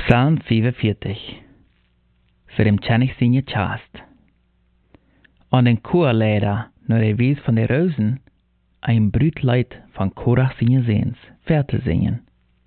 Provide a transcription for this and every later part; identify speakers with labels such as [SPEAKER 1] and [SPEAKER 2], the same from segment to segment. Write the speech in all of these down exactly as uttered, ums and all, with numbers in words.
[SPEAKER 1] Psalm vierundveertig. För dem känner sin je tjast. An den koorleder, när de vis van de rozen, ein brudleid van Korach sin zins, verte zingen.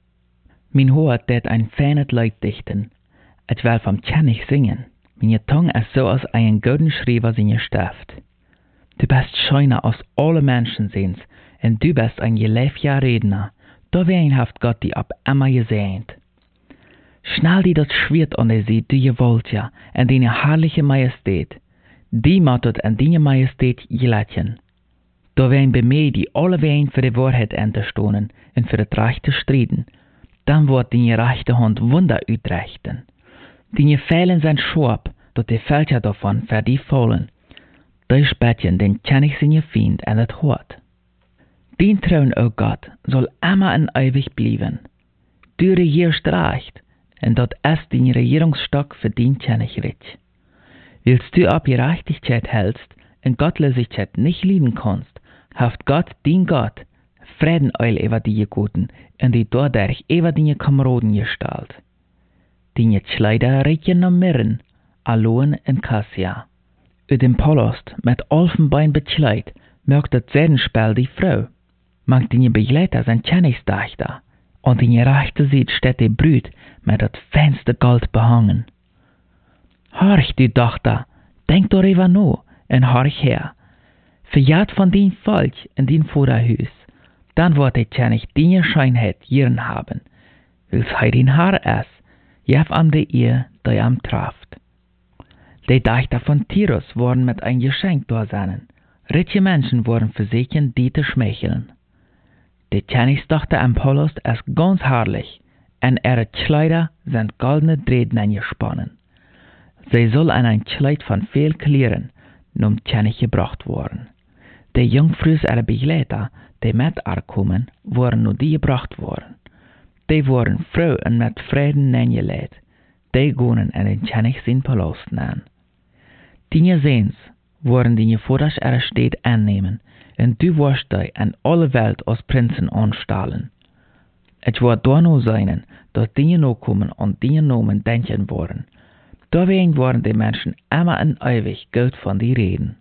[SPEAKER 1] Min hoort det ein fenet leid dichten, et wel vom tjennig singen. Min tong is so als ein golden schrijver sin je staft. Du bist schöner als alle Menschen zins, en du bist ein geleefja redner, da wen haft Gott die ab immer gesehnt. Schnell die dat schwert an de zee, du je wollt ja, en die herrliche Majestät. Die matot en die Majestät gelatjen. Da wen bij mij die alle ween voor de waarheid in te stonen en voor het recht te strijden. Dan wordt die rechte hand wunder uitrichten. Die veilen zijn schorp, dat de veldja daarvan voor die vallen. Die spetjen den kennig zijn je vriend en het hoort. Die troon, o God, zal immer en eeuwig blijven. Du regierst recht, en dat is die regierungsstok voor die kennig rich. Willst du ab Gerechtigkeit hältst und Gottlosigkeit nicht lieben kannst, haft Gott, dein Gott, Frieden eul über die Guten und die dadurch über die Kameraden gestalt. Die Kleider riechen nach Mirren, Aloen und Cassia. Ut dem Palast mit Elfenbein bekleid, mögt das Sedenspiel die Frau. Mag die Begleiter sein Tjenningsdachter, und in ihrer rechten Seite steht die Brut mit das feinste Gold behangen. Horch, du Tochter, denk darüber nach und horch her. Verjagt von din Volk in din Vorderhus, dann wird ich ja nicht die Scheinheit jiren haben. Wils hei din Haar es, jef am de ihr, die am traft. Die Dächter von Tyrus wurden mit ein Geschenk durchsennen. Reiche Menschen wurden versichern, die zu schmeicheln. Die Tjenningstochter am Palast ist ganz herrlich, und ihre Kleider sind goldene Drähten eingesponnen. Sie soll an ein Kleid von viel Klieren, num Tjennig gebracht worden. Die Jungfrus ihre Begleiter, die mit ihr kommen, wurden nur die gebracht worden. Die wurden froh und mit Frieden neingeladen. Die gingen in den Tjennig sin Palast nein. Die sehens, wurden die Vaters ihre Städte annehmen, und du wirst die in alle Welt als Prinzen anstahlen. Es wird da nur sein, dass die noch kommen und die Namen denken worden. Da werden die Menschen immer en ewig Geld von die reden.